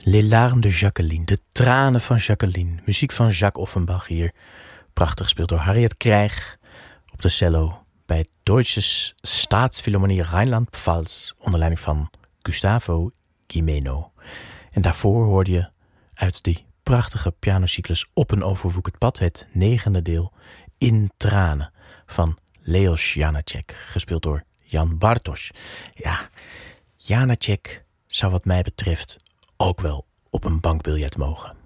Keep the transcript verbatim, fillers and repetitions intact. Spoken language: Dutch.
Les larmes de Jacqueline, de tranen van Jacqueline. Muziek van Jacques Offenbach hier. Prachtig gespeeld door Harriet Krijg op de cello bij het Deutsche Staatsphilharmonie Rijnland-Pfalz onder leiding van Gustavo Gimeno. En daarvoor hoorde je uit die prachtige pianocyclus Op een overwoekerd pad het negende deel In tranen van Leos Janáček, gespeeld door Jan Bartos. Ja, Janáček zou wat mij betreft ook wel op een bankbiljet mogen.